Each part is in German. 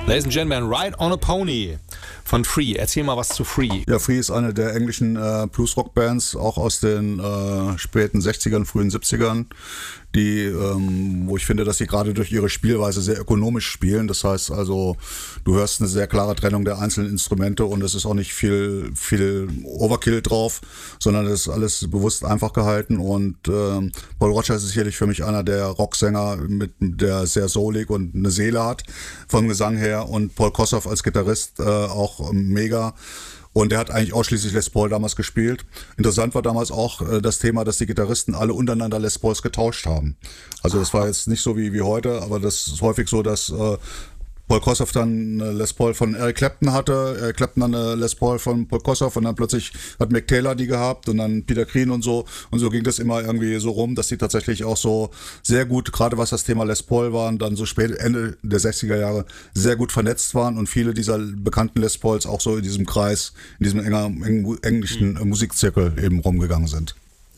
Ladies and Gentlemen, Ride on a Pony von Free. Erzähl mal was zu Free. Ja, Free ist eine der englischen Bluesrock-Bands, auch aus den späten 60ern, frühen 70ern, die, wo ich finde, dass sie gerade durch ihre Spielweise sehr ökonomisch spielen. Das heißt also, du hörst eine sehr klare Trennung der einzelnen Instrumente und es ist auch nicht viel Overkill drauf, sondern es ist alles bewusst einfach gehalten. Und Paul Rodgers ist sicherlich für mich einer der Rocksänger, der sehr soulig und eine Seele hat vom Gesang her, und Paul Kossoff als Gitarrist auch mega. Und der hat eigentlich ausschließlich Les Paul damals gespielt. Interessant war damals auch das Thema, dass die Gitarristen alle untereinander Les Pauls getauscht haben. Also das war jetzt nicht so wie heute, aber das ist häufig so, dass Paul Kossoff dann eine Les Paul von Eric Clapton hatte, Eric Clapton dann eine Les Paul von Paul Kossoff, und dann plötzlich hat Mick Taylor die gehabt und dann Peter Green und so. Und so ging das immer irgendwie so rum, dass die tatsächlich auch so sehr gut, gerade was das Thema Les Paul war, und dann so spät Ende der 60er Jahre sehr gut vernetzt waren und viele dieser bekannten Les Pauls auch so in diesem Kreis, in diesem englischen Musikzirkel eben rumgegangen sind.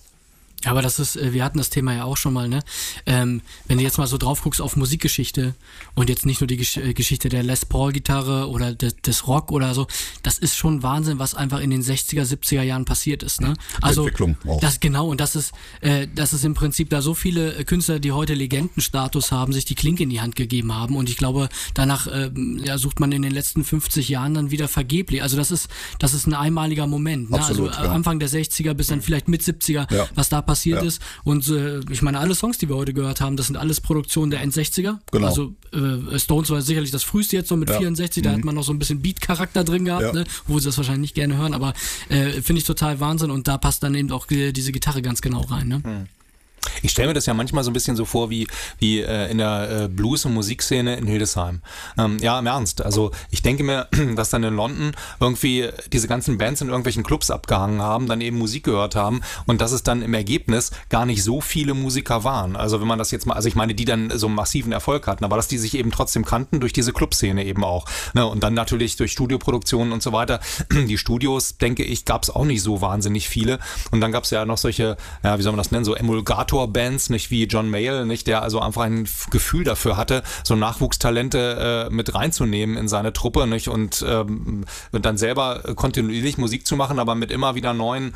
Aber das ist, wir hatten das Thema ja auch schon mal, ne? Wenn du jetzt mal so drauf guckst auf Musikgeschichte und jetzt nicht nur die Geschichte der Les Paul Gitarre oder des Rock oder so, das ist schon Wahnsinn, was einfach in den 60er, 70er Jahren passiert ist, ne? Also, Entwicklung auch. Das genau, und das ist im Prinzip, da so viele Künstler, die heute Legendenstatus haben, sich die Klinke in die Hand gegeben haben, und ich glaube, danach sucht man in den letzten 50 Jahren dann wieder vergeblich. Also das ist ein einmaliger Moment, ne? Absolut, also ja. Anfang der 60er bis dann vielleicht mit 70er, was da passiert ist. Und ich meine, alle Songs, die wir heute gehört haben, das sind alles Produktionen der End-60er. Genau. Also Stones war sicherlich das früheste jetzt noch mit 64, da hat man noch so ein bisschen Beat-Charakter drin gehabt, ne? Wo sie das wahrscheinlich nicht gerne hören, aber finde ich total Wahnsinn, und da passt dann eben auch diese Gitarre ganz genau rein. Ne? Ich stelle mir das ja manchmal so ein bisschen so vor wie in der Blues- und Musikszene in Hildesheim. Ja, im Ernst. Also ich denke mir, dass dann in London irgendwie diese ganzen Bands in irgendwelchen Clubs abgehangen haben, dann eben Musik gehört haben, und dass es dann im Ergebnis gar nicht so viele Musiker waren. Also wenn man das jetzt mal, also ich meine, die dann so einen massiven Erfolg hatten, aber dass die sich eben trotzdem kannten durch diese Clubszene eben auch. Ne? Und dann natürlich durch Studioproduktionen und so weiter. Die Studios, denke ich, gab es auch nicht so wahnsinnig viele. Und dann gab es ja noch solche, ja, wie soll man das nennen, so Emulgator-Bands, nicht wie John Mayall, nicht, der also einfach ein Gefühl dafür hatte, so Nachwuchstalente mit reinzunehmen in seine Truppe, nicht, und dann selber kontinuierlich Musik zu machen, aber mit immer wieder neuen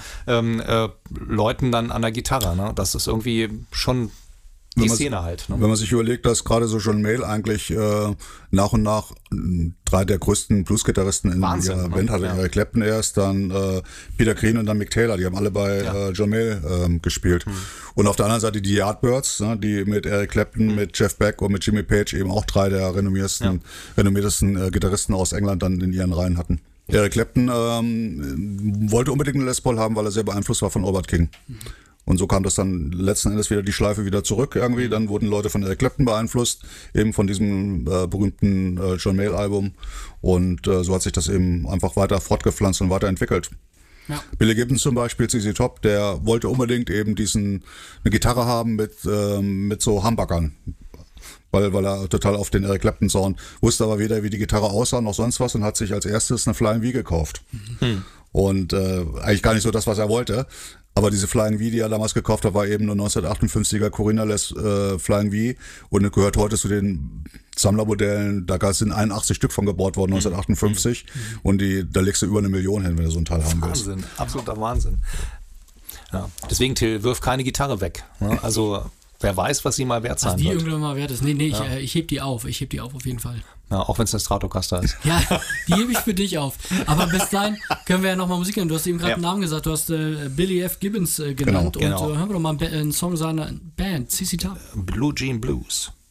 Leuten dann an der Gitarre. Ne? Das ist irgendwie schon die Szene halt. Ne? Wenn man sich überlegt, dass gerade so John Mayall eigentlich nach und nach drei der größten Blues-Gitarristen in ihrer Band hatte. Eric Clapton erst, dann Peter Green und dann Mick Taylor. Die haben alle bei John Mayall gespielt. Und auf der anderen Seite die Yardbirds, ne, die mit Eric Clapton, mit Jeff Beck und mit Jimmy Page eben auch drei der renommiertesten Gitarristen aus England dann in ihren Reihen hatten. Eric Clapton wollte unbedingt eine Les Paul haben, weil er sehr beeinflusst war von Albert King. Und so kam das dann letzten Endes wieder die Schleife wieder zurück irgendwie. Dann wurden Leute von Eric Clapton beeinflusst, eben von diesem berühmten John Mayall Album. Und so hat sich das eben einfach weiter fortgepflanzt und weiterentwickelt. Ja. Billy Gibbons zum Beispiel, ZZ Top, der wollte unbedingt eben eine Gitarre haben mit so Humbuckern. Weil er total auf den Eric Clapton Sound wusste, aber weder wie die Gitarre aussah noch sonst was, und hat sich als erstes eine Flying V gekauft. Und eigentlich gar nicht so das, was er wollte. Aber diese Flying V, die er damals gekauft hat, war eben eine 1958er Corinna Les Flying V, und gehört heute zu den Sammlermodellen. Da sind 81 Stück von gebaut worden, 1958. Und da legst du über 1 Million hin, wenn du so ein Teil haben willst. Wahnsinn, absoluter Wahnsinn. Ja. Deswegen, Till, wirf keine Gitarre weg. Ne? Also wer weiß, was sie mal wert sein wird. Was die wird. irgendwann mal wert ist. Nee, ich heb die auf. Ich heb die auf jeden Fall. Ja, auch wenn es eine Stratocaster ist. Ja, die hebe ich für dich auf. Aber bis dahin können wir ja nochmal Musik hören. Du hast eben gerade einen Namen gesagt. Du hast Billy F. Gibbons genannt. Genau. Und hören wir doch mal einen Song seiner Band, ZZ Top. Blue Jean Blues.